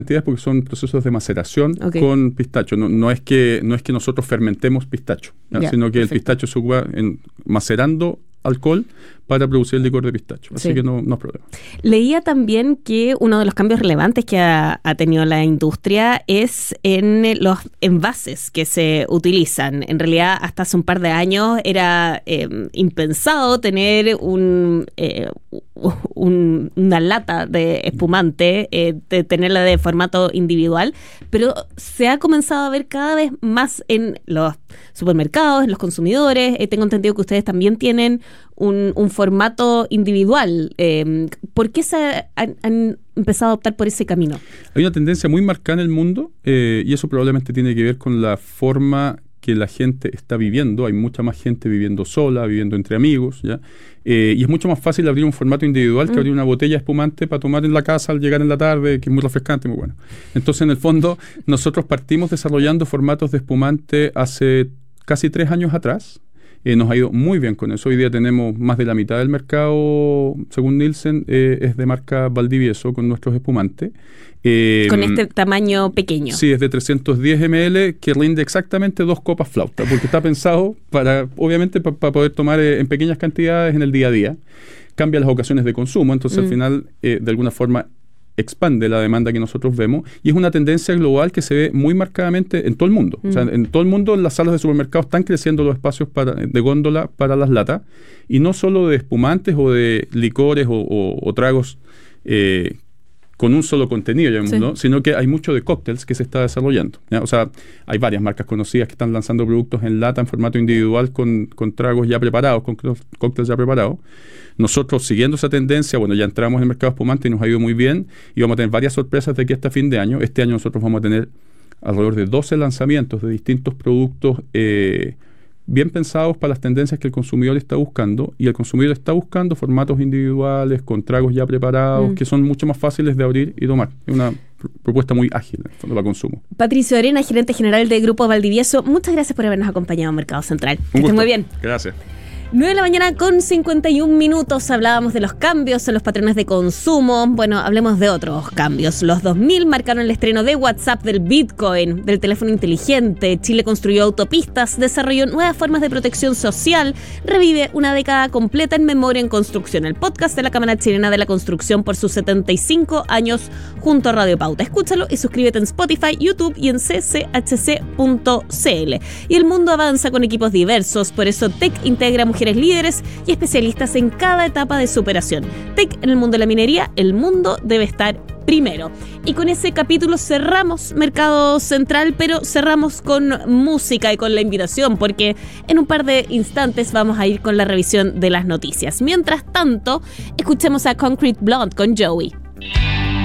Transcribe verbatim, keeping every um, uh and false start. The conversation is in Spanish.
porque son procesos de maceración okay. con pistacho. No, no, es que, no es que nosotros fermentemos pistacho, Ya, sino que perfecto. el pistacho se ocupa en macerando alcohol para producir el licor de pistacho. Así sí. que no, no es problema. Leía también que uno de los cambios relevantes que ha, ha tenido la industria es en los envases que se utilizan. En realidad, hasta hace un par de años era eh, impensado tener un, eh, un, una lata de espumante, eh, de tenerla de formato individual, pero se ha comenzado a ver cada vez más en los supermercados, en los consumidores. Eh, tengo entendido que ustedes también tienen un, un formato individual. Eh, ¿Por qué se han, han empezado a optar por ese camino? Hay una tendencia muy marcada en el mundo eh, y eso probablemente tiene que ver con la forma que la gente está viviendo. Hay mucha más gente viviendo sola, viviendo entre amigos, ¿ya? Eh, y es mucho más fácil abrir un formato individual mm. que abrir una botella de espumante para tomar en la casa al llegar en la tarde, que es muy refrescante, muy bueno. Entonces, en el fondo, nosotros partimos desarrollando formatos de espumante hace casi tres años atrás. Eh, nos ha ido muy bien con eso. Hoy día tenemos más de la mitad del mercado, según Nielsen, eh, es de marca Valdivieso con nuestros espumantes. Eh, con este tamaño pequeño. Sí, es de trescientos diez mililitros que rinde exactamente dos copas flauta, porque está pensado para, obviamente, para pa poder tomar eh, en pequeñas cantidades en el día a día. Cambia las ocasiones de consumo, entonces mm. al final, eh, de alguna forma, expande la demanda que nosotros vemos y es una tendencia global que se ve muy marcadamente en todo el mundo. Mm. O sea, en todo el mundo las salas de supermercados están creciendo los espacios para, de góndola para las latas y no solo de espumantes o de licores o, o, o tragos eh, con un solo contenido, sí. ¿no? Sino que hay mucho de cócteles que se está desarrollando, ¿ya? O sea, hay varias marcas conocidas que están lanzando productos en lata en formato individual con, con tragos ya preparados, con cócteles ya preparados. Nosotros, siguiendo esa tendencia, bueno, ya entramos en el mercado espumante y nos ha ido muy bien y vamos a tener varias sorpresas de aquí hasta fin de año. Este año nosotros vamos a tener alrededor de doce lanzamientos de distintos productos eh, bien pensados para las tendencias que el consumidor está buscando, y el consumidor está buscando formatos individuales con tragos ya preparados mm. que son mucho más fáciles de abrir y tomar. Es una pr propuesta muy ágil en el fondo para consumo. Patricio Arena, gerente general de Grupo Valdivieso, muchas gracias por habernos acompañado en Mercado Central. Que estén muy bien. Gracias. nueve de la mañana con cincuenta y un minutos. Hablábamos de los cambios en los patrones de consumo. Bueno, hablemos de otros cambios. Los dos mil marcaron el estreno de WhatsApp, del Bitcoin, del teléfono inteligente. Chile construyó autopistas, desarrolló nuevas formas de protección social, revive una década completa en memoria en construcción. El podcast de la Cámara Chilena de la Construcción por sus setenta y cinco años junto a Radio Pauta. Escúchalo y suscríbete en Spotify, YouTube y en c c h c punto c l. Y el mundo avanza con equipos diversos, por eso Tech integra mujeres líderes y especialistas en cada etapa de superación. Tech en el mundo de la minería, el mundo debe estar primero. Y con ese capítulo cerramos Mercado Central, pero cerramos con música y con la invitación, porque en un par de instantes vamos a ir con la revisión de las noticias. Mientras tanto, escuchemos a Concrete Blonde con Joey.